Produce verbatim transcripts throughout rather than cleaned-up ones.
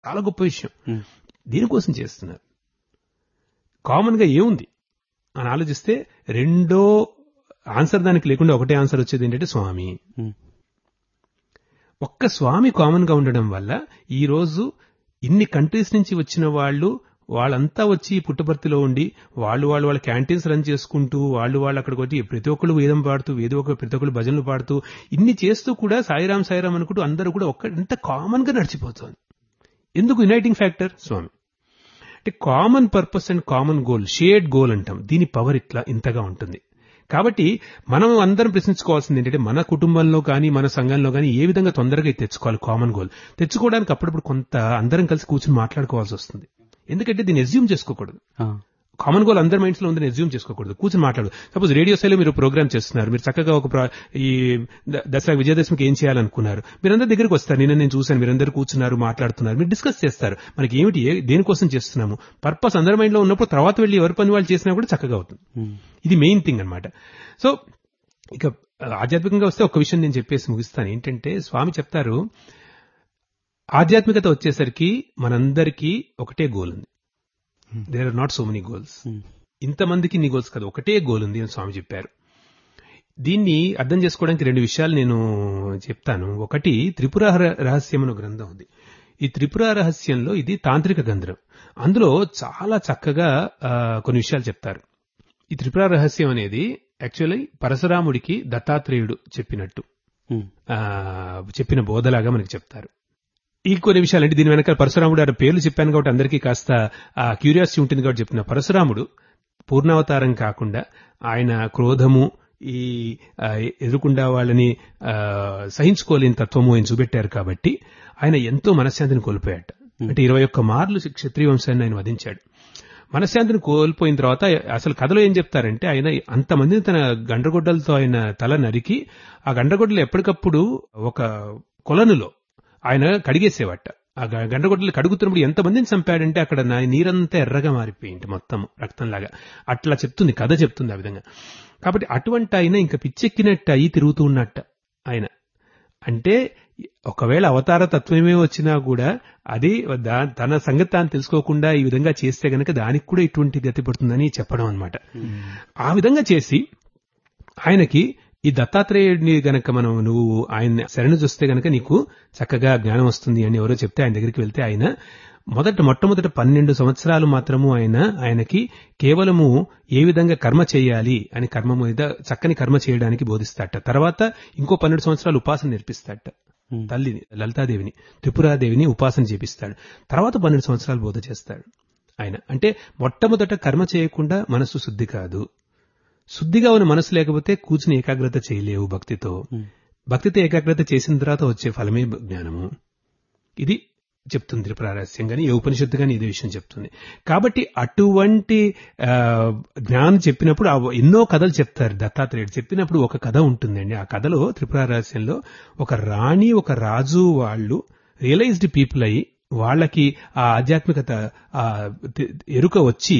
చాలా గొప్ప విషయం. దీనికోసం చేస్తున్నారు. కామన్ గా ఏముంది అని ఆలోచిస్తే రెండో ఆన్సర్ దానికి లేకుండా ఒకటే ఆన్సర్ వచ్చేది ఏంటంటే స్వామి. ఒక్క స్వామి కామన్ గా ఉండడం వల్ల ఈ రోజు ఇన్ని కంట్రీస్ నుంచి వచ్చిన వాళ్ళు వాళ్ళంతా వచ్చి పుట్టపర్తిలో ఉండి వాళ్ళు వాళ్ళు వాళ్ళ క్యాంటీన్స్ రన్ చేసుకుంటూ వాళ్ళు వాళ్ళు అక్కడికి వచ్చి ప్రతి ఒక్కళ్ళు వేదం పాడుతూ వేద ఒక ప్రతి ఒక్కళ్ళు భజనలు పాడుతూ ఇన్ని చేస్తూ కూడా సాయిరాం సాయిరాం అనుకుంటూ అందరూ కూడా ఒక్క ఎంత కామన్ గా నడిచిపోతుంది. ఎందుకు యునైటింగ్ ఫ్యాక్టర్ స్వామి. అంటే common purpose and common goal, shared goal అంటాం. దీని పవర్ ఇట్లా ఇంతగా ఉంటుంది. కాబట్టి మనం అందరం ప్రశ్నించుకోవాల్సింది ఏంటంటే మన కుటుంబంలో కానీ మన సంఘంలో కానీ ఏ విధంగా తొందరగా తెచ్చుకోవాలి కామన్ గోల్. తెచ్చుకోవడానికి అప్పుడప్పుడు కొంత అందరం కలిసి కూర్చొని మాట్లాడుకోవాల్సి వస్తుంది. ఎందుకంటే దీన్ని ఎస్యూమ్ చేసుకోకూడదు. కామన్ గోల్ అందరి మైండ్స్ లో ఉందని ఎస్యూమ్ చేసుకోకూడదు. కూర్చొని మాట్లాడు. సపోజ్ రేడియో స్థాయిలో మీరు ప్రోగ్రామ్ చేస్తున్నారు, మీరు చక్కగా ఒక ఈ దసరా విజయదశమికి ఏం చేయాలనుకున్నారు, మీరందరి దగ్గరికి వస్తారు. నిన్న నేను చూశాను, మీరందరూ కూర్చున్నారు, మాట్లాడుతున్నారు, మీరు డిస్కస్ చేస్తారు. మనకి ఏమిటి దేనికోసం చేస్తున్నాము పర్పస్ అందరి మైండ్ లో ఉన్నప్పుడు తర్వాత వెళ్ళి ఎవరి పని వాళ్ళు చేసినా కూడా చక్కగా అవుతుంది. ఇది మెయిన్ థింగ్ అన్నమాట. సో ఇక ఆధ్యాత్మికంగా వస్తే ఒక విషయం నేను చెప్పేసి ముగిస్తాను. ఏంటంటే స్వామి చెప్తారు, ఆధ్యాత్మికత వచ్చేసరికి మనందరికీ ఒకటే గోల్ ఉంది. There are not so many goals. ఇంతమందికి నీ గోల్స్ కాదు, ఒకటే గోల్ ఉంది అని స్వామి చెప్పారు. దీన్ని అర్థం చేసుకోవడానికి రెండు విషయాలు నేను చెప్తాను. ఒకటి త్రిపుర రహస్యం అనే గ్రంథం ఉంది. ఈ త్రిపుర రహస్యంలో ఇది తాంత్రిక గ్రంథం. అందులో చాలా చక్కగా కొన్ని విషయాలు చెప్తారు. ఈ త్రిపుర రహస్యం అనేది యాక్చువల్లీ పరశురాముడికి దత్తాత్రేయుడు చెప్పినట్టు చెప్పిన బోధలాగా మనకి చెప్తారు. ఈ కొన్ని విషయాలు అంటే దీని వెనకాల పరశురాముడు గారి పేర్లు చెప్పాను కాబట్టి అందరికీ కాస్త క్యూరియాసిటీ ఉంటుంది కాబట్టి చెప్తున్నా. పరశురాముడు పూర్ణావతారం కాకుండా ఆయన క్రోధము, ఈ ఎదురుకుండా వాళ్ళని సహించుకోలేని తత్వము ఆయన చూపెట్టారు కాబట్టి ఆయన ఎంతో మనశ్శాంతిని కోల్పోయాట. అంటే ఇరవై ఒక్క మార్లు క్షత్రియ వంశాన్ని ఆయన వధించాడు. మనశ్శాంతిని కోల్పోయిన తర్వాత అసలు కథలో ఏం చెప్తారంటే ఆయన అంతమందిని తన గండ్రగొడ్డలతో ఆయన తల నరికి ఆ గండ్రగొడ్డలు ఎప్పటికప్పుడు ఒక కొలనులో ఆయన కడిగేసేవాట. ఆ గండ్రగొడ్డలు కడుగుతున్నప్పుడు ఎంతమందిని చంపాడంటే అక్కడ నీరంతా ఎర్రగా మారిపోయింది మొత్తం రక్తంలాగా. అట్లా చెప్తుంది కథ, చెప్తుంది ఆ విధంగా. కాబట్టి అటువంటి ఆయన ఇంకా పిచ్చెక్కినట్టు అయి తిరుగుతూ ఉన్నట్ట ఆయన. అంటే ఒకవేళ అవతార తత్వమే వచ్చినా కూడా అది తన సంగతి తాను తెలుసుకోకుండా ఈ విధంగా చేస్తే గనక దానికి కూడా ఇటువంటి గతి పడుతుందని చెప్పడం అనమాట. ఆ విధంగా చేసి ఆయనకి ఈ దత్తాత్రేయుడిని గనక మనం నువ్వు ఆయన శరణు చూస్తే గనక నీకు చక్కగా జ్ఞానం వస్తుంది అని ఎవరో చెప్తే ఆయన దగ్గరికి వెళ్తే ఆయన మొదట మొట్టమొదట పన్నెండు సంవత్సరాలు మాత్రము ఆయన ఆయనకి కేవలము ఏ విధంగా కర్మ చేయాలి అని కర్మ మీద చక్కని కర్మ చేయడానికి బోధిస్తాట. తర్వాత ఇంకో పన్నెండు సంవత్సరాలు ఉపాసన నేర్పిస్తాట. తల్లిని లలితాదేవిని త్రిపురాదేవిని ఉపాసన చేపిస్తాడు. తర్వాత పన్నెండు సంవత్సరాలు బోధ చేస్తాడు ఆయన. అంటే మొట్టమొదట కర్మ చేయకుండా మనసు శుద్ధి కాదు. శుద్ధిగా ఉన్న మనసు లేకపోతే కూర్చుని ఏకాగ్రత చేయలేవు భక్తితో. భక్తితో ఏకాగ్రత చేసిన తర్వాత వచ్చే ఫలమే జ్ఞానము. ఇది చెప్తుంది త్రిపుర రహస్యం గాని ఏ ఉపనిషత్తు గాని ఇదే విషయం చెప్తుంది. కాబట్టి అటువంటి జ్ఞానం చెప్పినప్పుడు ఎన్నో కథలు చెప్తారు. దత్తాత్రేయుడు చెప్పినప్పుడు ఒక కథ ఉంటుందండి. ఆ కథలో త్రిపుర రహస్యంలో ఒక రాణి ఒక రాజు వాళ్ళు రియలైజ్డ్ పీపుల్ అయ్యి వాళ్ళకి ఆ ఆధ్యాత్మికత ఎరుక వచ్చి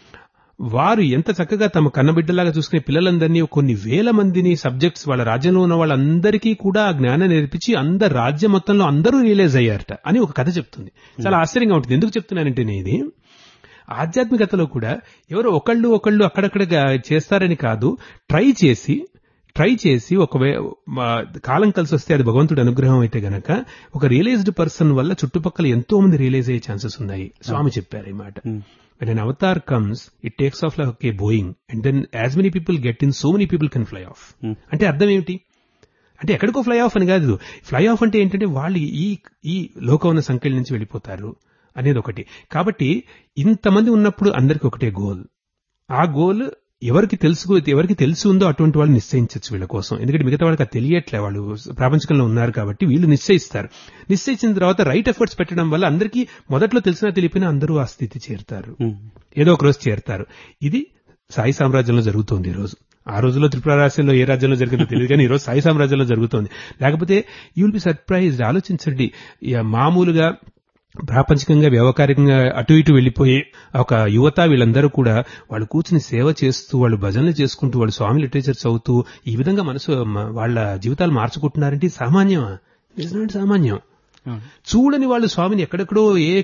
వారు ఎంత చక్కగా తమ కన్నబిడ్డలాగా చూసుకునే పిల్లలందరినీ కొన్ని వేల మందిని సబ్జెక్ట్స్ వాళ్ళ రాజ్యంలో ఉన్న వాళ్ళందరికీ కూడా ఆ జ్ఞానం నేర్పించి అందరు రాజ్యం మొత్తంలో అందరూ రియలైజ్ అయ్యారట అని ఒక కథ చెప్తుంది. చాలా ఆశ్చర్యంగా ఉంటుంది. ఎందుకు చెప్తున్నానంటే నేను ఇది ఆధ్యాత్మికతలో కూడా ఎవరో ఒకళ్ళు ఒకళ్ళు అక్కడక్కడ చేస్తారని కాదు, ట్రై చేసి ట్రై చేసి ఒకవేళ కాలం కలిసి వస్తే అది భగవంతుడి అనుగ్రహం అయితే గనక ఒక రియలైజ్డ్ పర్సన్ వల్ల చుట్టుపక్కల ఎంతో మంది రియలైజ్ అయ్యే ఛాన్సెస్ ఉన్నాయి. స్వామి చెప్పారు ఈ మాట. When an avatar comes, it takes off like a Boeing, and then as many people get in, so many people can fly off. అంటే అర్థం ఏమిటి? అంటే ఎక్కడికో ఫ్లై ఆఫ్ అని కాదు. ఫ్లై ఆఫ్ అంటే ఏంటంటే వాళ్ళు ఈ ఈ లోకం ఉన్న సంఖ్యల నుంచి వెళ్ళిపోతారు అనేది ఒకటి. కాబట్టి ఇంతమంది ఉన్నప్పుడు అందరికి ఒకటే గోల్. ఆ గోల్ ఎవరికి తెలుసు ఎవరికి తెలిసి ఉందో అటువంటి వాళ్ళు నిశ్చయించవచ్చు వీళ్ళ కోసం. ఎందుకంటే మిగతా వాళ్ళకి అది తెలియట్లే, వాళ్ళు ప్రపంచకంలో ఉన్నారు కాబట్టి వీళ్ళు నిశ్చయిస్తారు. నిశ్చయించిన తర్వాత రైట్ ఎఫర్ట్స్ పెట్టడం వల్ల అందరికీ మొదట్లో తెలిసినా తెలిపినా అందరూ ఆ స్థితి చేరుతారు, ఏదో ఒక రోజు చేరుతారు. ఇది సాయి సామ్రాజ్యంలో జరుగుతోంది ఈ రోజు. ఆ రోజుల్లో త్రిపుర రాష్ట్రంలో ఏ రాజ్యంలో జరిగిందో తెలియదు కానీ ఈ రోజు సాయి సామ్రాజ్యంలో జరుగుతోంది. లేకపోతే యూ విల్ బి సర్ప్రైజ్డ్. ఆలోచించండి, మామూలుగా ప్రాపంచికంగా వ్యవహారికంగా అటు ఇటు వెళ్లిపోయి ఒక యువత వీళ్ళందరూ కూడా వాళ్ళు కూర్చుని సేవ చేస్తూ వాళ్ళు భజనలు చేసుకుంటూ వాళ్ళు స్వామి లిటరేచర్ చదువుతూ ఈ విధంగా మనసు వాళ్ళ జీవితాలు మార్చుకుంటున్నారంటే సామాన్యమా? నిజమే, సామాన్యం. చూడని వాళ్ళు స్వామిని ఎక్కడెక్కడో ఏ